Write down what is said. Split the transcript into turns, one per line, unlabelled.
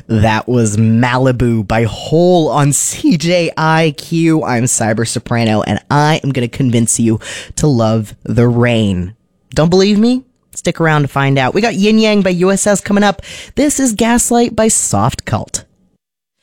That was Malibu by Hole on CJIQ. I'm Cyber Soprano, and I am going to convince you to love the rain. Don't believe me? Stick around to find out. We got Yin Yang by USS coming up. This is Gaslight by Soft Cult.